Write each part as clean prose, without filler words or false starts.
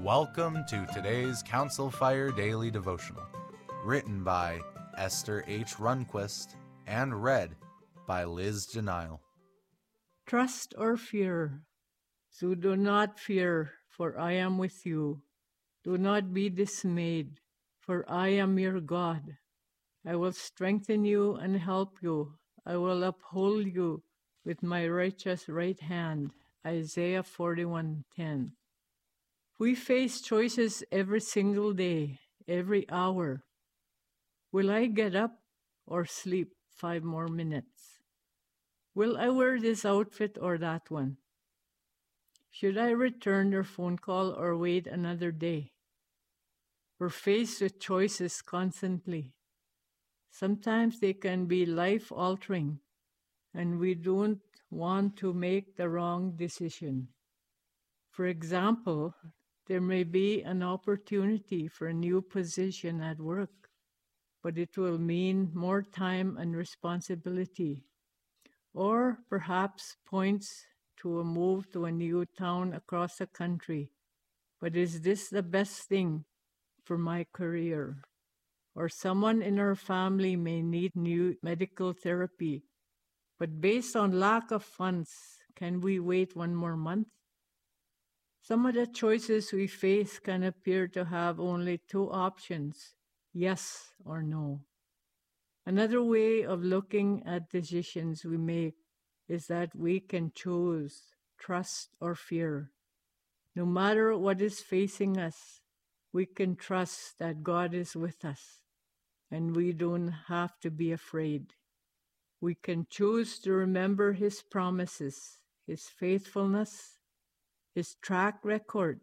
Welcome to today's Council Fire Daily Devotional, written by Esther H. Runquist and read by Liz Janile. Trust or fear. So do not fear, for I am with you. Do not be dismayed, for I am your God. I will strengthen you and help you. I will uphold you with my righteous right hand. Isaiah 41:10. We face choices every single day, every hour. Will I get up or sleep 5 more minutes? Will I wear this outfit or that one? Should I return their phone call or wait another day? We're faced with choices constantly. Sometimes they can be life-altering, and we don't want to make the wrong decision. For example, there may be an opportunity for a new position at work, but it will mean more time and responsibility, or perhaps points to a move to a new town across the country. But is this the best thing for my career? Or someone in our family may need new medical therapy, but based on lack of funds, can we wait 1 more month? Some of the choices we face can appear to have only 2 options, yes or no. Another way of looking at decisions we make is that we can choose trust or fear. No matter what is facing us, we can trust that God is with us, and we don't have to be afraid. We can choose to remember His promises, His faithfulness, His track record,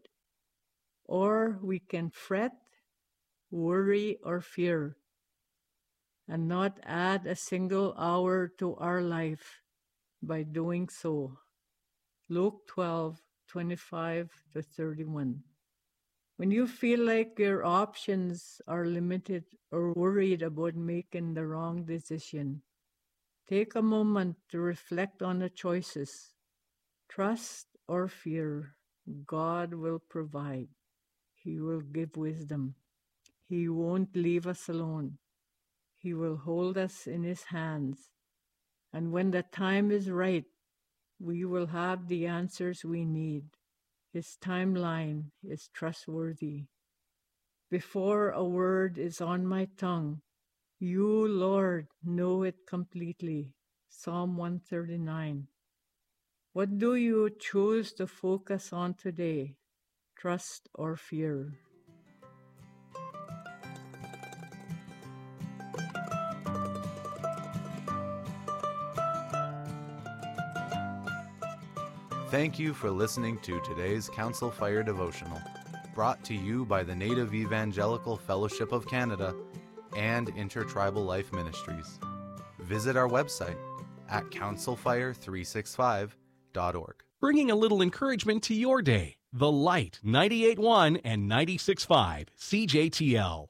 or we can fret, worry, or fear, and not add a single hour to our life by doing so. Luke 12:25-31. When you feel like your options are limited or worried about making the wrong decision, take a moment to reflect on the choices. Trust or fear, God will provide. He will give wisdom. He won't leave us alone. He will hold us in His hands. And when the time is right, we will have the answers we need. His timeline is trustworthy. Before a word is on my tongue, you, Lord, know it completely. Psalm 139. What do you choose to focus on today? Trust or fear? Thank you for listening to today's Council Fire Devotional, brought to you by the Native Evangelical Fellowship of Canada and Intertribal Life Ministries. Visit our website at councilfire365.org. Bringing a little encouragement to your day. The Light 98.1 and 96.5 CJTL.